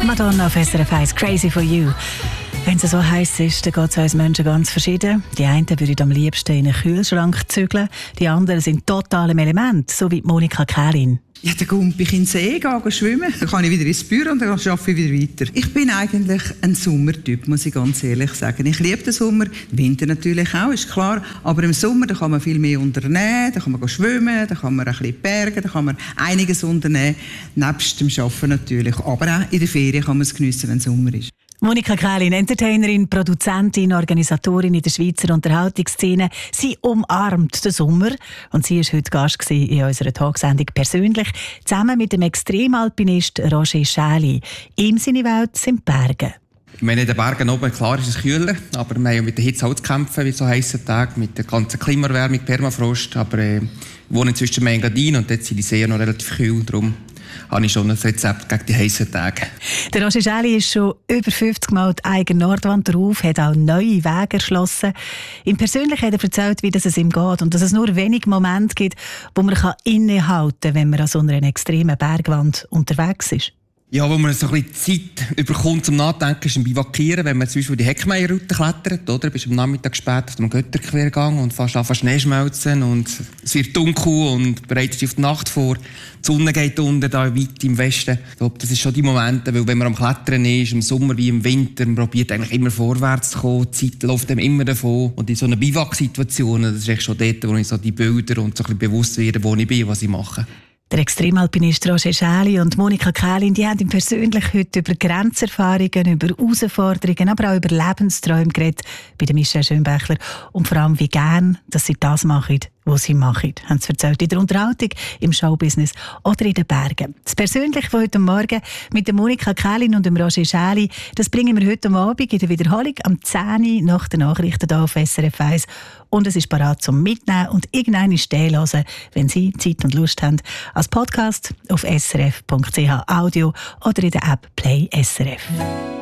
Madonna auf SRF 1, Crazy for You. Wenn es so heiß ist, dann geht es uns Menschen ganz verschieden. Die einen würden am liebsten in einen Kühlschrank zügeln, die anderen sind total im Element, so wie Monika Kählin. Ja, dann gehe ich in den See, gehe schwimmen, dann kann ich wieder ins Büro und dann arbeite ich wieder weiter. Ich bin eigentlich ein Sommertyp, muss ich ganz ehrlich sagen. Ich liebe den Sommer, Winter natürlich auch, ist klar. Aber im Sommer da kann man viel mehr unternehmen, da kann man schwimmen, da kann man ein bisschen bergen, da kann man einiges unternehmen, nebst dem Arbeiten natürlich. Aber auch in der Ferien kann man es geniessen, wenn es Sommer ist. Monika Kählin, Entertainerin, Produzentin, Organisatorin in der Schweizer Unterhaltungsszene. Sie umarmt den Sommer und sie war heute Gast in unserer Talksendung «Persönlich» zusammen mit dem Extremalpinist Roger Schäli. Ihm seine Welt sind Berge. Ich meine, in den Bergen oben, klar ist es kühler, aber wir haben ja mit der Hitze auch zu kämpfen, wie so heissen Tage, mit der ganzen Klimaerwärmung, Permafrost. Aber ich wohne inzwischen in Engadin und dort sind die Seen noch relativ kühl, darum habe ich schon ein Rezept gegen die heissen Tage. Der Roger Schäli ist schon über 50 Mal die eigene Nordwand drauf, hat auch neue Wege erschlossen. Ihm persönlich hat er erzählt, wie es ihm geht und dass es nur wenige Momente gibt, wo man innehalten kann, wenn man an so einer extremen Bergwand unterwegs ist. Ja, wo man so ein bisschen Zeit überkommt zum Nachdenken, ist ein Bivakieren, wenn man zum Beispiel die Heckmeierroute klettert, oder? Bist am Nachmittag spät auf dem Götterquergang und fast anfangen Schnee schmelzen und es wird dunkel und bereitet sich auf die Nacht vor. Die Sonne geht unter, da weit im Westen. Ich glaube, das ist schon die Momente, weil wenn man am Klettern ist, im Sommer wie im Winter, man probiert eigentlich immer vorwärts zu kommen, die Zeit läuft einem immer davon. Und in so einer Biwak-Situation, das ist echt schon dort, wo ich so die Bilder und so ein bisschen bewusst werde, wo ich bin, was ich mache. Der Extremalpinist Roger Schäli und Monika Kählin, die haben ihm persönlich heute über Grenzerfahrungen, über Herausforderungen, aber auch über Lebensträume geredet bei der Michelle Schönbächler. Und vor allem, wie gern, dass sie das machen, was sie machen, haben sie erzählt. In der Unterhaltung, im Showbusiness oder in den Bergen. Das Persönliche von heute Morgen mit der Monika Kählin und dem Roger Schäli, das bringen wir heute Abend in der Wiederholung am 10 Uhr nach den Nachrichten hier auf SRF 1. Und es ist bereit zum Mitnehmen und irgendeine stehen hören, wenn Sie Zeit und Lust haben, als Podcast auf srf.ch Audio oder in der App Play SRF.